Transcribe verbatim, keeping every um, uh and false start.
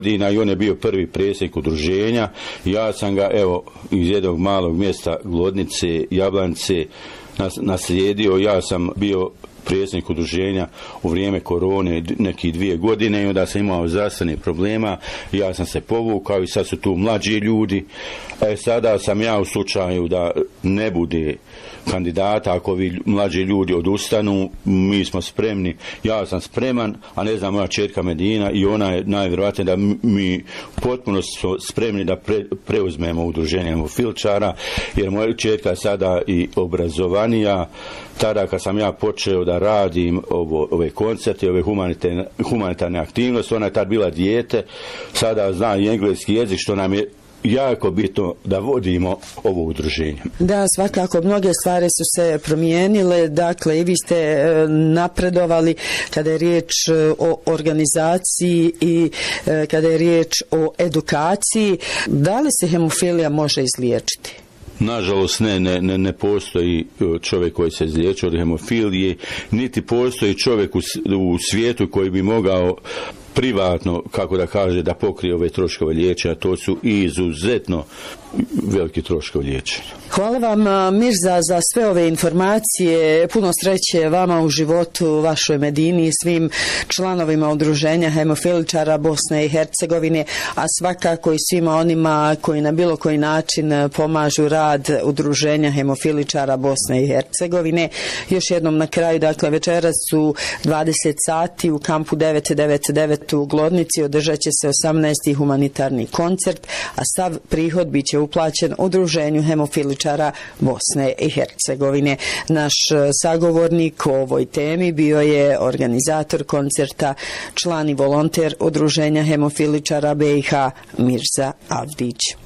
I on je bio prvi predsjednik udruženja. Ja sam ga, evo, iz jednog malog mjesta Glodnice, Jablanice, naslijedio. Ja sam bio predsjednik udruženja u vrijeme korone neki dvije godine i onda sam imao zdravstvenih problema. Ja sam se povukao i sad su tu mlađi ljudi. E, sada sam ja u slučaju da ne bude kandidata, ako vi mlađi ljudi odustanu, mi smo spremni, ja sam spreman, a ne znam moja čerka Medina i ona je najvjerojatnije da mi potpuno smo spremni da pre, preuzmemo udruženje hemofiličara, jer moja čerka je sada i obrazovanija. Tada kad sam ja počeo da radim ovo, ove koncerte, ove humanitarne, humanitarne aktivnosti, ona je tad bila dijete, sada zna i engleski jezik, što nam je jako bitno da vodimo ovo udruženje. Da, svakako mnoge stvari su se promijenile, dakle i vi ste napredovali kada je riječ o organizaciji i kada je riječ o edukaciji. Da li se hemofilija može izliječiti? Nažalost ne, ne, ne, ne postoji čovjek koji se izliječio od hemofilije, niti postoji čovjek u, u svijetu koji bi mogao privatno, kako da kaže, da pokrije ove troškove liječenja. To su izuzetno veliki troškovi liječenja. Hvala vam, Mirza, za sve ove informacije. Puno sreće vama u životu, vašoj Medini i svim članovima udruženja hemofiličara Bosne i Hercegovine, a svakako i svima onima koji na bilo koji način pomažu rad udruženja hemofiličara Bosne i Hercegovine. Još jednom na kraju, dakle, večeras su dvadeset sati u kampu devet devet devet u Glodnici održat će se osamnaesti humanitarni koncert, a sav prihod bit će uplaćen udruženju hemofiličara Bosne i Hercegovine. Naš sagovornik o ovoj temi bio je organizator koncerta, član i volonter udruženja hemofiličara B i H Mirza Avdić.